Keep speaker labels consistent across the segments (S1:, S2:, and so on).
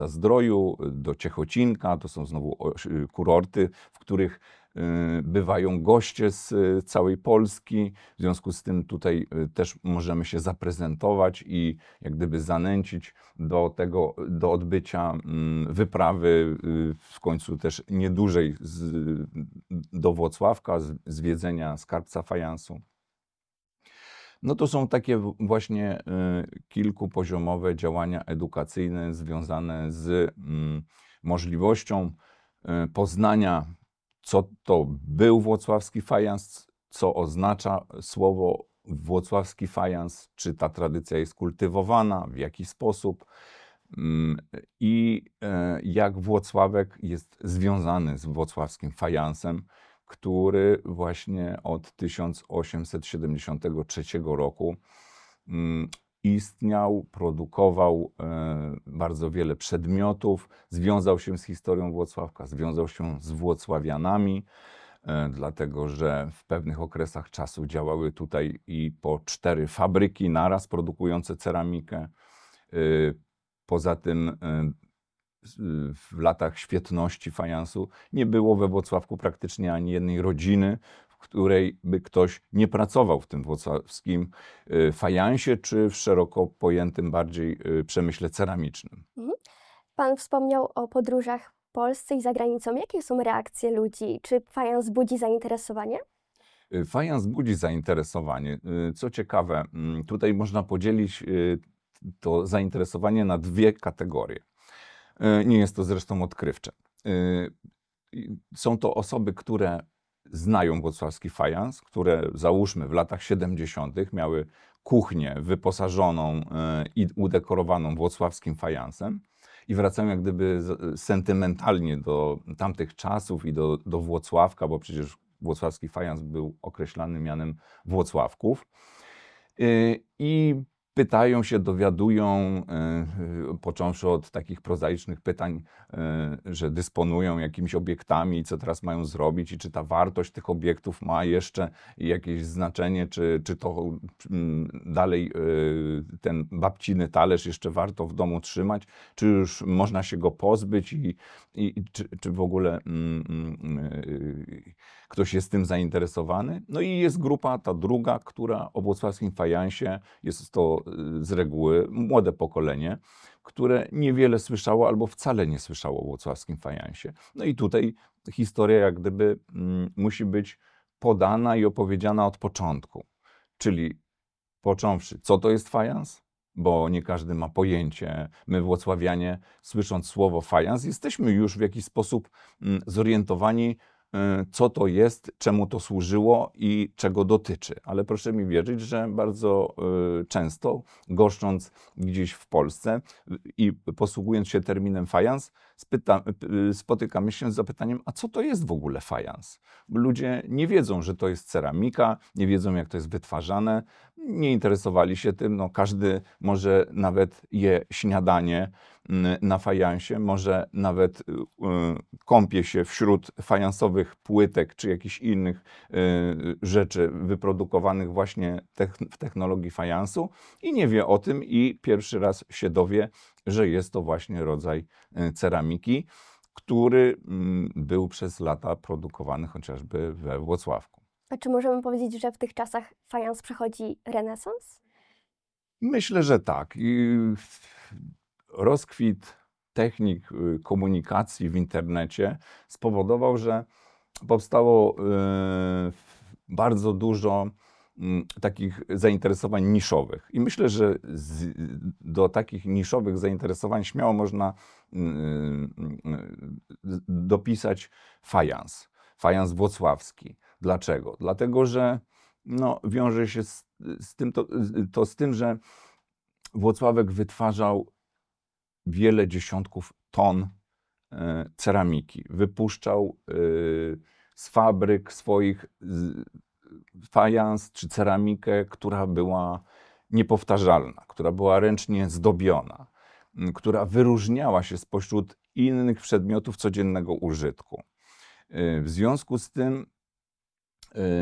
S1: Zdroju, do Ciechocinka. To są znowu kurorty, w których bywają goście z całej Polski. W związku z tym tutaj też możemy się zaprezentować i jak gdyby zanęcić do odbycia wyprawy w końcu też niedużej do Włocławka, zwiedzenia skarbca fajansu. No to są takie właśnie kilkupoziomowe działania edukacyjne związane z możliwością poznania, co to był włocławski fajans, co oznacza słowo włocławski fajans, czy ta tradycja jest kultywowana, w jaki sposób i jak Włocławek jest związany z włocławskim fajansem, który właśnie od 1873 roku istniał, produkował bardzo wiele przedmiotów, związał się z historią Włocławka, związał się z włocławianami, dlatego że w pewnych okresach czasu działały tutaj i po 4 fabryki naraz produkujące ceramikę. Poza tym w latach świetności fajansu nie było we Włocławku praktycznie ani jednej rodziny, w której by ktoś nie pracował w tym włocławskim fajansie, czy w szeroko pojętym bardziej przemyśle ceramicznym.
S2: Pan wspomniał o podróżach w Polsce i za granicą. Jakie są reakcje ludzi? Czy fajans budzi zainteresowanie?
S1: Fajans budzi zainteresowanie. Co ciekawe, tutaj można podzielić to zainteresowanie na 2 kategorie. Nie jest to zresztą odkrywcze. Są to osoby, które znają włocławski fajans, które załóżmy w latach 70. miały kuchnię wyposażoną i udekorowaną włocławskim fajansem i wracają jak gdyby sentymentalnie do tamtych czasów i do Włocławka, bo przecież włocławski fajans był określany mianem Włocławków. I pytają się, dowiadują, począwszy od takich prozaicznych pytań, że dysponują jakimiś obiektami, co teraz mają zrobić i czy ta wartość tych obiektów ma jeszcze jakieś znaczenie, czy to dalej ten babciny talerz jeszcze warto w domu trzymać, czy już można się go pozbyć i czy w ogóle ktoś jest tym zainteresowany. No i jest grupa, ta druga, która o włocławskim fajansie, jest to z reguły młode pokolenie, które niewiele słyszało albo wcale nie słyszało o włocławskim fajansie. No i tutaj historia jak gdyby musi być podana i opowiedziana od początku. Czyli począwszy, co to jest fajans? Bo nie każdy ma pojęcie. My włocławianie, słysząc słowo fajans, jesteśmy już w jakiś sposób zorientowani, co to jest, czemu to służyło i czego dotyczy. Ale proszę mi wierzyć, że bardzo często, goszcząc gdzieś w Polsce i posługując się terminem fajans, spotykamy się z zapytaniem, a co to jest w ogóle fajans? Ludzie nie wiedzą, że to jest ceramika, nie wiedzą, jak to jest wytwarzane, nie interesowali się tym. No, każdy może nawet je śniadanie na fajansie, może nawet kąpie się wśród fajansowych płytek czy jakichś innych rzeczy wyprodukowanych właśnie w technologii fajansu i nie wie o tym i pierwszy raz się dowie, że jest to właśnie rodzaj ceramiki, który był przez lata produkowany chociażby we Włocławku.
S2: A czy możemy powiedzieć, że w tych czasach fajans przechodzi renesans?
S1: Myślę, że tak. I rozkwit technik komunikacji w internecie spowodował, że powstało bardzo dużo takich zainteresowań niszowych. I myślę, że do takich niszowych zainteresowań śmiało można dopisać fajans. Fajans włocławski. Dlaczego? Dlatego, że wiąże się z tym, że Włocławek wytwarzał wiele dziesiątków ton ceramiki. Wypuszczał z fabryk swoich fajans czy ceramikę, która była niepowtarzalna, która była ręcznie zdobiona, która wyróżniała się spośród innych przedmiotów codziennego użytku. W związku z tym,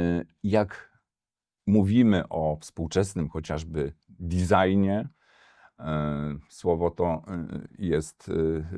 S1: jak mówimy o współczesnym chociażby designie, Słowo to jest